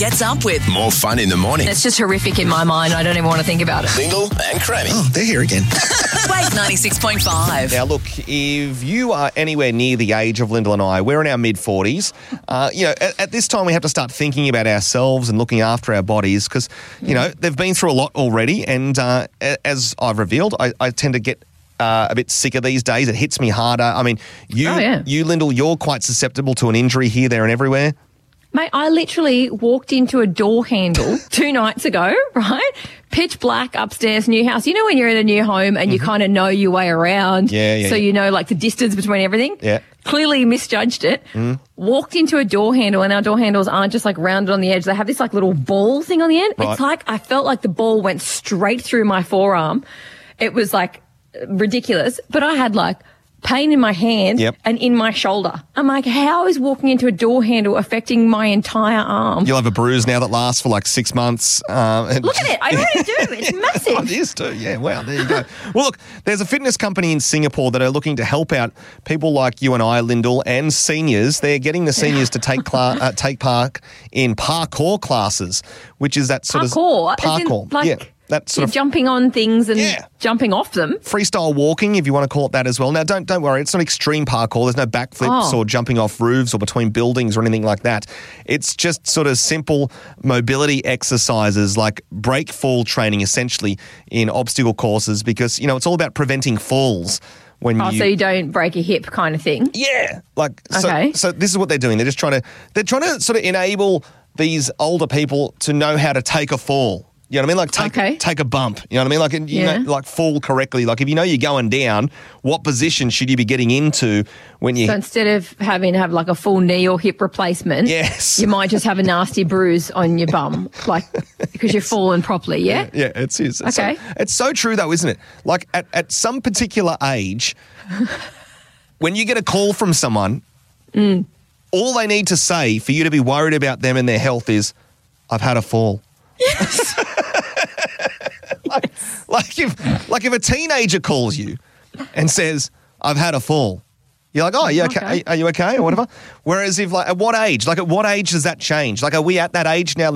gets up with. More fun in the morning. It's just horrific in my mind. I don't even want to think about it. Lyndall and Crammy. Oh, they're here again. Wave 96.5. Now, look, if you are anywhere near the age of Lyndall and I, we're in our mid-40s. At this time, we have to start thinking about ourselves and looking after our bodies because, they've been through a lot already. And as I've revealed, I tend to get a bit sicker these days. It hits me harder. I mean, you, Lyndall, you're quite susceptible to an injury here, there and everywhere. Mate, I literally walked into a door handle 2 nights ago, right? Pitch black upstairs, new house. You know when you're in a new home and you kind of know your way around? Yeah. So you know like the distance between everything? Yeah. Clearly misjudged it. Walked into a door handle, and our door handles aren't just like rounded on the edge. They have this like little ball thing on the end. Right. It's like I felt like the ball went straight through my forearm. It was like ridiculous. But I had like pain in my hand and in my shoulder. I'm like, how is walking into a door handle affecting my entire arm? You'll have a bruise now that lasts for like 6 months. Look at it. I already do. It's massive. It is too. Yeah, wow, there you go. Well, look, there's a fitness company in Singapore that are looking to help out people like you and I, Lyndall, and seniors. They're getting the seniors to take part in parkour classes, which is that sort Parkour? of parkour. That sort of jumping on things and jumping off them. Freestyle walking, if you want to call it that as well. Now, don't worry, it's not extreme parkour. There's no backflips or jumping off roofs or between buildings or anything like that. It's just sort of simple mobility exercises like break fall training, essentially, in obstacle courses because, it's all about preventing falls. So you don't break a hip kind of thing? Yeah. Okay. So this is what they're doing. They're trying to sort of enable these older people to know how to take a fall. You know what I mean? Like take a bump. You know what I mean? Like fall correctly. Like if you know you're going down, what position should you be getting into when you... So instead of having to have like a full knee or hip replacement, you might just have a nasty bruise on your bum, like because you've fallen properly, yeah? Yeah, it's okay. It's so true though, isn't it? Like at some particular age, when you get a call from someone, all they need to say for you to be worried about them and their health is, I've had a fall. Yes. Like if a teenager calls you and says, I've had a fall, you're like, oh, are you okay? Are you okay or whatever? Whereas if at what age does that change? Like, are we at that age now